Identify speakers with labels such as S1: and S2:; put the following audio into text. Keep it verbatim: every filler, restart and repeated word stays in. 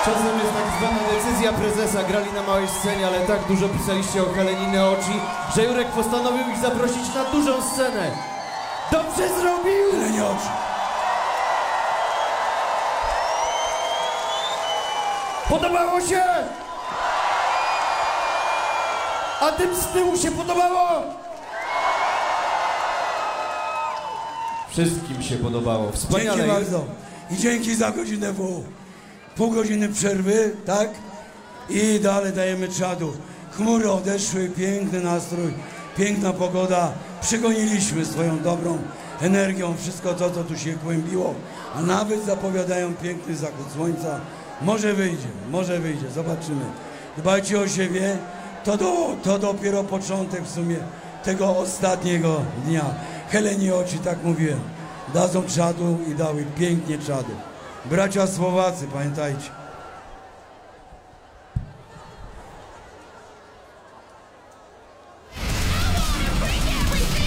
S1: Czasem jest tak zwana decyzja prezesa. Grali na małej scenie, ale tak dużo pisaliście o Heleniny Oczy, że Jurek postanowił ich zaprosić na dużą scenę. Dobrze zrobił!
S2: Helenie Oczy.
S1: Podobało się? A tym z tyłu się podobało? Wszystkim się podobało. Wspaniale.
S2: Dzięki bardzo. I dzięki za godzinę w pół godziny przerwy, tak? I dalej dajemy czadu. Chmury odeszły, piękny nastrój, piękna pogoda. Przygoniliśmy swoją dobrą energią wszystko to, co tu się kłębiło. A nawet zapowiadają piękny zachód słońca. Może wyjdzie, może wyjdzie, zobaczymy. Dbajcie o siebie. To, do, to dopiero początek w sumie tego ostatniego dnia. Helenie Oczy, tak mówiłem, dadzą czadu i dały pięknie czadu. Bracia Słowacy, pamiętajcie.